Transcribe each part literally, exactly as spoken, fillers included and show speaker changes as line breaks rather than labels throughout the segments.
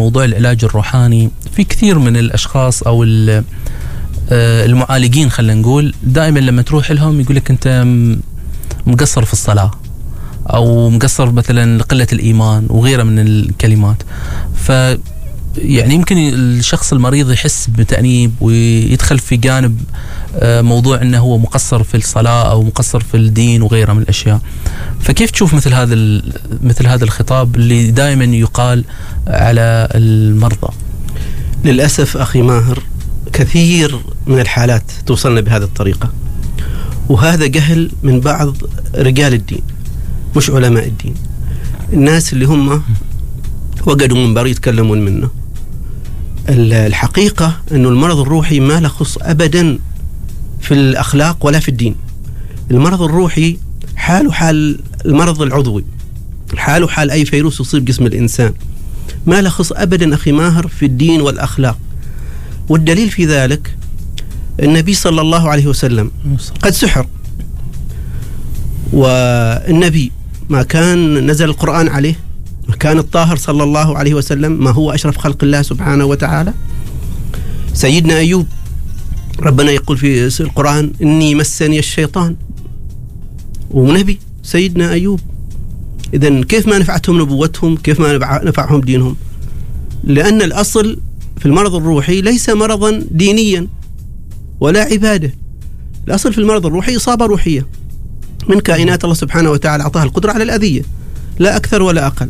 موضوع العلاج الروحاني، في كثير من الأشخاص أو المعالجين خلينا نقول دائما لما تروح لهم يقول لك أنت مقصر في الصلاة أو مقصر مثلا لقلة الإيمان وغيره من الكلمات. ف يعني يمكن الشخص المريض يحس بتأنيب ويدخل في جانب موضوع أنه هو مقصر في الصلاة أو مقصر في الدين وغيره من الأشياء. فكيف تشوف مثل هذا مثل هذا الخطاب اللي دائما يقال على المرضى؟
للأسف أخي ماهر كثير من الحالات توصلنا بهذه الطريقة، وهذا جهل من بعض رجال الدين مش علماء الدين، الناس اللي هم وجدوا منبر يتكلمون منه. الحقيقة أنه المرض الروحي ما له خص أبدا في الأخلاق ولا في الدين. المرض الروحي حاله حال المرض العضوي، حاله حال أي فيروس يصيب جسم الإنسان، ما له خص أبدا أخي ماهر في الدين والأخلاق. والدليل في ذلك النبي صلى الله عليه وسلم قد سحر، والنبي ما كان نزل القرآن عليه، ما كان الطاهر صلى الله عليه وسلم، ما هو أشرف خلق الله سبحانه وتعالى. سيدنا أيوب ربنا يقول في القرآن إني مسني الشيطان، ونبي سيدنا أيوب. إذن كيف ما نفعتهم نبوتهم؟ كيف ما نفعهم دينهم؟ لأن الأصل في المرض الروحي ليس مرضا دينيا ولا عبادة. الأصل في المرض الروحي إصابة روحية من كائنات الله سبحانه وتعالى أعطاها القدرة على الأذية، لا أكثر ولا أقل.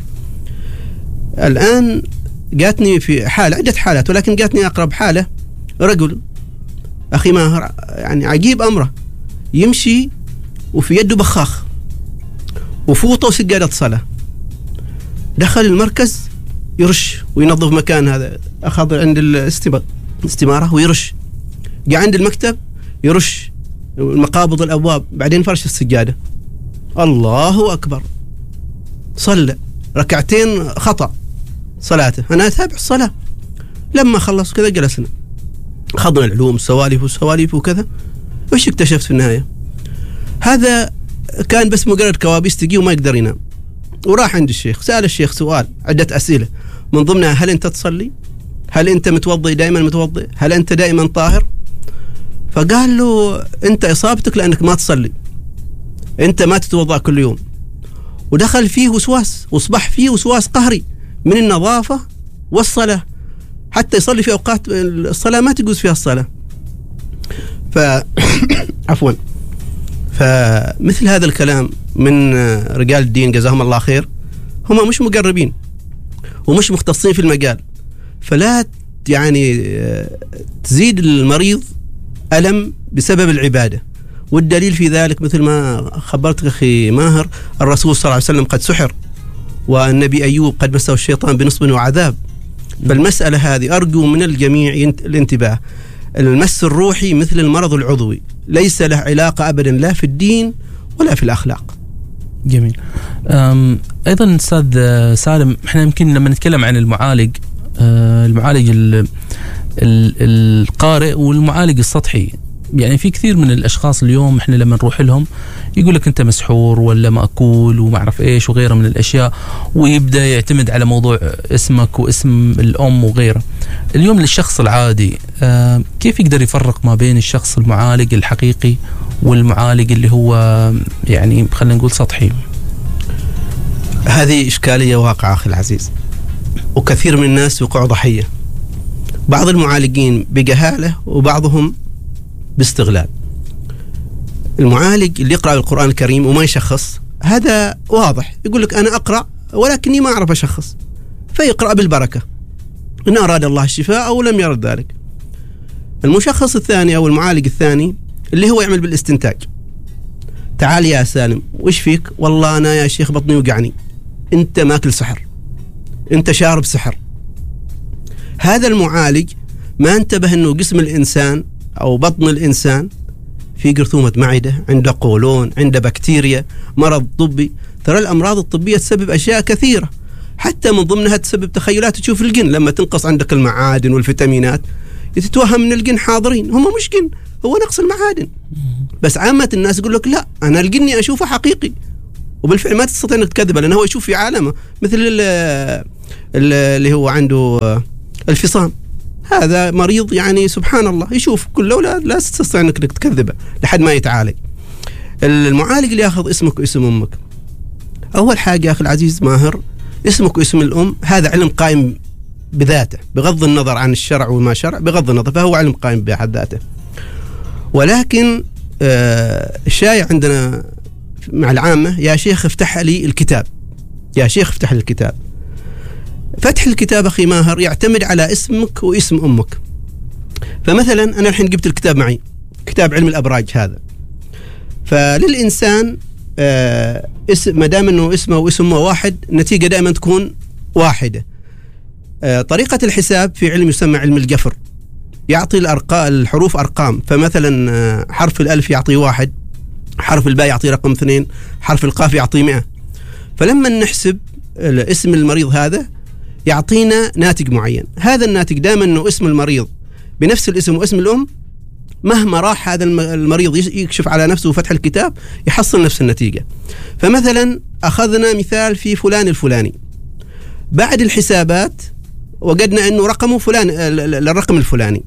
الآن جاتني في حالة، عدة حالات، ولكن جاتني أقرب حالة رجل أخي ماهر يعني عجيب أمره، يمشي وفي يده بخاخ وفوطه وسجادة صلاة، دخل المركز يرش وينظف مكان هذا، أخذ عند الاستمارة ويرش، جاء عند المكتب يرش المقابض الأبواب، بعدين فرش السجادة. الله أكبر، صلى ركعتين خطأ صلاته، أنا أتابع الصلاة. لما خلص كذا جلسنا أخذنا العلوم السوالف والسوالف وكذا، وش اكتشفت في النهاية؟ هذا كان بس مجرد كوابيس تجي وما يقدر ينام، وراح عند الشيخ سأل الشيخ سؤال، عدة أسئلة من ضمنها هل أنت تصلي؟ هل أنت متوضئ دائما متوضئ؟ هل أنت دائما طاهر؟ فقال له أنت إصابتك لأنك ما تصلي، أنت ما تتوضأ كل يوم. ودخل فيه وسواس، وصبح فيه وسواس قهري من النظافة والصلاة، حتى يصلي في أوقات الصلاة ما تجوز فيها الصلاة. ف عفوا فمثل هذا الكلام من رجال الدين جزاهم الله خير، هم مش مقربين ومش مختصين في المجال، فلا يعني تزيد المريض ألم بسبب العبادة. والدليل في ذلك مثل ما خبرتك أخي ماهر، الرسول صلى الله عليه وسلم قد سحر، والنبي أيوب قد مسه الشيطان بنصب وعذاب. فالمسألة هذه أرجو من الجميع الانتباه، المس الروحي مثل المرض العضوي، ليس له علاقة أبدا لا في الدين ولا في الأخلاق.
جميل. أيضا أستاذ سالم، إحنا يمكن لما نتكلم عن المعالج، المعالج القارئ والمعالج السطحي، يعني في كثير من الأشخاص اليوم إحنا لما نروح لهم يقول لك أنت مسحور ولا مأكول وما أعرف إيش وغيره من الأشياء، ويبدأ يعتمد على موضوع اسمك واسم الأم وغيره. اليوم للشخص العادي آه كيف يقدر يفرق ما بين الشخص المعالج الحقيقي والمعالج اللي هو يعني خلينا نقول سطحي؟
هذه إشكالية واقعة أخي العزيز، وكثير من الناس وقعوا ضحية، بعض المعالجين بجهالة وبعضهم باستغلال. المعالج اللي يقرأ القرآن الكريم وما يشخص هذا واضح، يقول لك أنا أقرأ ولكني ما أعرف أشخص، فيقرأ بالبركة إن أراد الله الشفاء أو لم يرد ذلك. المشخص الثاني أو المعالج الثاني اللي هو يعمل بالاستنتاج، تعال يا سالم وش فيك؟ والله أنا يا شيخ بطني وقعني. أنت ماكل سحر، أنت شارب سحر. هذا المعالج ما انتبه أنه جسم الإنسان أو بطن الإنسان في جرثومة معدة، عنده قولون، عنده بكتيريا، مرض طبي. ترى الأمراض الطبية تسبب أشياء كثيرة، حتى من ضمنها تسبب تخيلات. تشوف الجن لما تنقص عندك المعادن والفيتامينات يتتوهم ان الجن حاضرين، هم مش جن، هو نقص المعادن. بس عامة الناس يقول لك لا أنا الجني أشوفه حقيقي، وبالفعل ما تستطيع أنك تكذبه لأنه هو يشوف في عالمه. مثل اللي هو عنده الفصام، هذا مريض يعني سبحان الله يشوف كل أولاد لا تستطيع أنك تكذبه لحد ما يتعالج. المعالج اللي ياخذ اسمك واسم أمك، أول حاجة يا أخي العزيز ماهر، اسمك واسم الأم هذا علم قائم بذاته بغض النظر عن الشرع وما شرع، بغض النظر فهو علم قائم بحد ذاته. ولكن آه الشائع عندنا مع العامة، يا شيخ افتح لي الكتاب، يا شيخ افتح لي الكتاب. فتح الكتاب أخي ماهر يعتمد على اسمك واسم أمك. فمثلا أنا الحين جبت الكتاب معي، كتاب علم الأبراج هذا، فللإنسان آه اسم ما دام أنه اسمه واسمه واحد، النتيجة دائما تكون واحدة. آه طريقة الحساب في علم يسمى علم الجفر، يعطي الأرقام الحروف أرقام، فمثلا آه حرف الألف يعطي واحد، حرف الباء يعطي رقم اثنين، حرف القاف يعطي مئة. فلما نحسب اسم المريض هذا يعطينا ناتج معين، هذا الناتج دائما أنه اسم المريض بنفس الاسم واسم الأم، مهما راح هذا المريض يكشف على نفسه وفتح الكتاب يحصل نفس النتيجة. فمثلا أخذنا مثال في فلان الفلاني، بعد الحسابات وجدنا أنه رقمه فلان، الرقم الفلاني،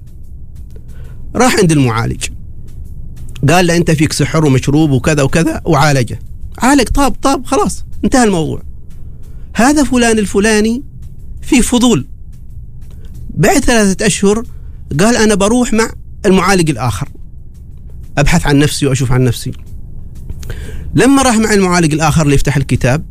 راح عند المعالج قال له أنت فيك سحر ومشروب وكذا وكذا، وعالجه، عالج طاب طاب خلاص انتهى الموضوع. هذا فلان الفلاني في فضول، بعد ثلاثة أشهر قال أنا بروح مع المعالج الآخر أبحث عن نفسي وأشوف عن نفسي. لما راح مع المعالج الآخر اللي يفتح الكتاب،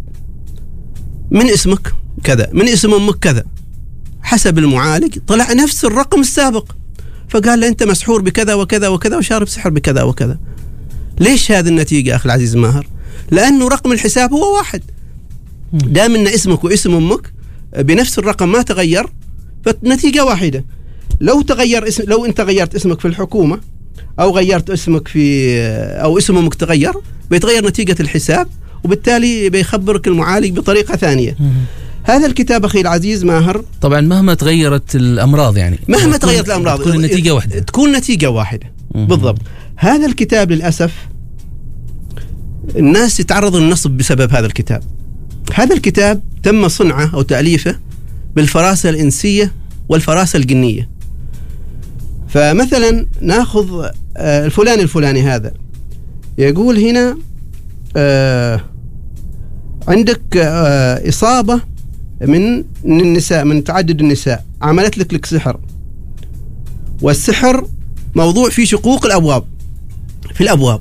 من اسمك كذا، من اسم أمك كذا، حسب المعالج طلع نفس الرقم السابق، فقال له أنت مسحور بكذا وكذا وكذا وشارب سحر بكذا وكذا. ليش هذه النتيجة أخي العزيز ماهر؟ لأنه رقم الحساب هو واحد، دام أن اسمك واسم أمك بنفس الرقم ما تغير، فالنتيجة واحدة. لو تغير اسم، لو أنت غيرت اسمك في الحكومة أو غيرت اسمك في أو اسم أمك تغير، بيتغير نتيجة الحساب، وبالتالي بيخبرك المعالج بطريقة ثانية. هذا الكتاب أخي العزيز ماهر
طبعا مهما تغيرت الأمراض، يعني
مهما تغيرت الأمراض
تكون النتيجة واحدة،
تكون نتيجة واحدة بالضبط. هذا الكتاب للأسف الناس يتعرضوا للنصب بسبب هذا الكتاب. هذا الكتاب تم صنعه أو تأليفه بالفراسة الإنسية والفراسة الجنية. فمثلا ناخذ الفلان الفلاني هذا يقول هنا عندك إصابة من النساء، من تعدد النساء، عملت لك لك سحر، والسحر موضوع في شقوق الأبواب، في الأبواب.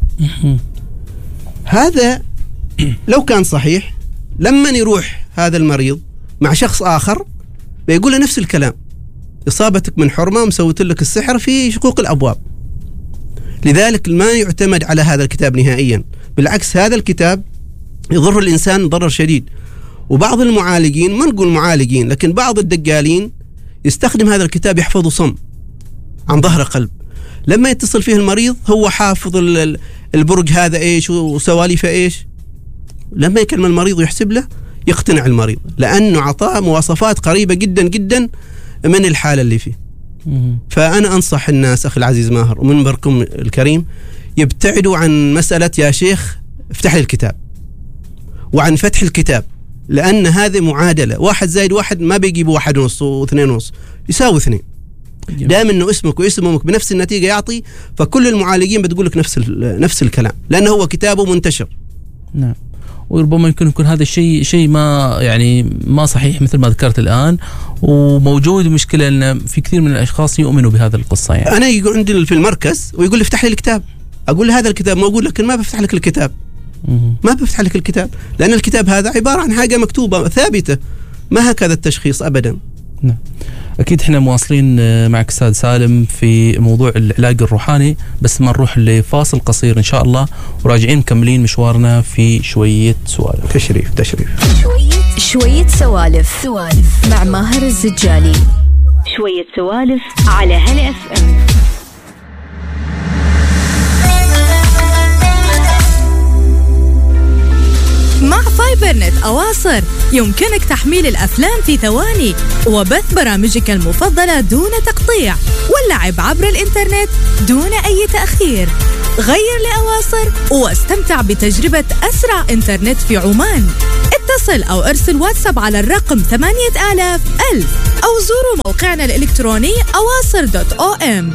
هذا لو كان صحيح، لما يروح هذا المريض مع شخص آخر بيقول له نفس الكلام، إصابتك من حرمة مسويت لك السحر في شقوق الأبواب. لذلك ما يعتمد على هذا الكتاب نهائيا، بالعكس هذا الكتاب يضر الإنسان ضرر شديد. وبعض المعالجين، ما نقول معالجين، لكن بعض الدجالين يستخدم هذا الكتاب يحفظه صم عن ظهر قلب. لما يتصل فيه المريض هو حافظ البرج هذا إيش وسواليفه إيش، لما يكلم المريض ويحسب له يقتنع المريض، لأنه عطاه مواصفات قريبة جدا جدا من الحالة اللي فيه. فأنا أنصح الناس أخي العزيز ماهر ومنبركم الكريم يبتعدوا عن مسألة يا شيخ افتح لي الكتاب، وعن فتح الكتاب، لأن هذه معادلة، واحد زائد واحد ما بيجيب واحد ونص واثنين ونص، يساوي اثنين. دائما إنه اسمك واسم أمك بنفس النتيجة يعطي، فكل المعالجين بتقول لك نفس نفس الكلام، لأنه هو كتابه منتشر.
نعم. وربما يمكن يكون هذا الشيء شيء ما يعني ما صحيح مثل ما ذكرت الآن، وموجود مشكلة أن في كثير من الأشخاص يؤمنوا بهذا القصة. يعني
أنا يقول عندي في المركز ويقول لي افتح لي الكتاب، أقول له هذا الكتاب موجود لكن ما بفتح لك الكتاب، ما بفتح لك الكتاب، لأن الكتاب هذا عبارة عن حاجة مكتوبة ثابتة، ما هكذا التشخيص أبدا.
نعم. أكيد إحنا مواصلين معك أستاذ سالم في موضوع العلاج الروحاني، بس ما نروح لفاصل قصير إن شاء الله، وراجعين مكملين مشوارنا في شوية سوالف.
تشريف تشريف
شوية شوية سوالف سوالف مع ماهر الزجالي.
شوية سوالف على هلا اف ام.
مع فايبرنت أواصر يمكنك تحميل الأفلام في ثواني وبث برامجك المفضلة دون تقطيع، واللعب عبر الإنترنت دون أي تأخير. غير لأواصر واستمتع بتجربة أسرع إنترنت في عمان. اتصل أو ارسل واتساب على الرقم ثمانية آلاف ألف أو زوروا موقعنا الإلكتروني أواصر دوت أو إم.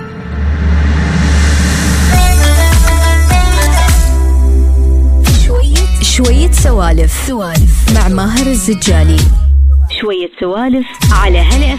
شوية شوية سوالف سوالف مع ماهر الزجالي.
شوية سوالف على هلا.